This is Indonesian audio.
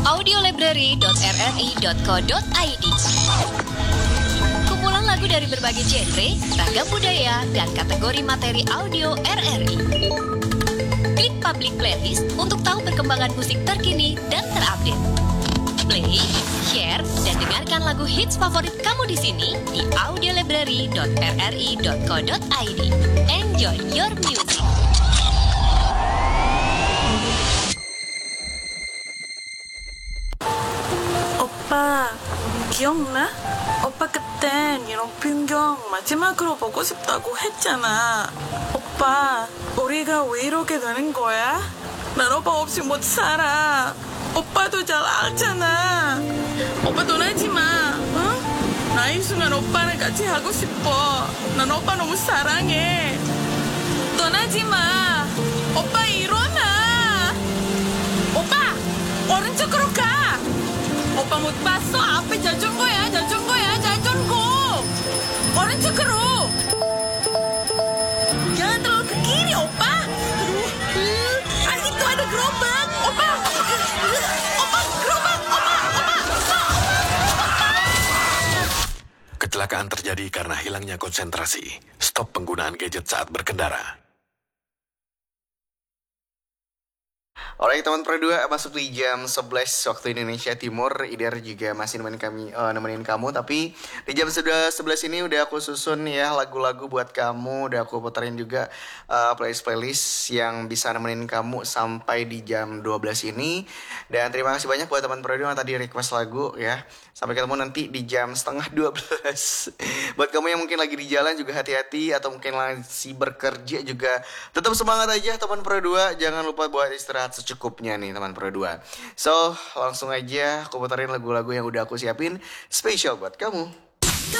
audiolibrary.rri.co.id. Kumpulan lagu dari berbagai genre, ragam budaya, dan kategori materi audio RRI. Klik public playlist untuk tahu perkembangan musik terkini dan terupdate. Play, share, dan dengarkan lagu hits favorit kamu di sini di audiolibrary.rri.co.id. Enjoy your music. 오빠, 기억나? 오빠 그땐 이런 풍경 마지막으로 보고 싶다고 했잖아. 오빠, 우리가 왜 이러게 되는 거야? 난 오빠 없이 못 살아. 오빠도 잘 알잖아. 오빠 떠나지 마, 응? 나 이 순간 오빠랑 같이 하고 싶어. 난 오빠 너무 사랑해. 떠나지 마. 오빠 일어나. 오빠, 오른쪽으로 가. 오빠 못 봤어? 앞에 자전거야, 자전거야, 자전거. 오른쪽으로. Jangan terlalu ke kiri, opa. Itu ada gerobak, opa. Opa, gerobak, opa. Kecelakaan terjadi karena hilangnya konsentrasi. Stop penggunaan gadget saat berkendara. Alright teman Pro 2, masuk di jam 11 waktu Indonesia Timur. Idar juga masih nemenin kamu. Tapi di jam 11 ini udah aku susun ya lagu-lagu buat kamu. Udah aku puterin juga playlist yang bisa nemenin kamu sampai di jam 12 ini. Dan terima kasih banyak buat teman Pro 2 yang tadi request lagu ya. Sampai ketemu nanti di jam setengah 12. Buat kamu yang mungkin lagi di jalan juga hati-hati. Atau mungkin masih bekerja juga tetap semangat aja teman Pro 2. Jangan lupa buat istirahat secukupnya nih teman Pro 2. So langsung aja aku puterin lagu-lagu yang udah aku siapin spesial buat kamu.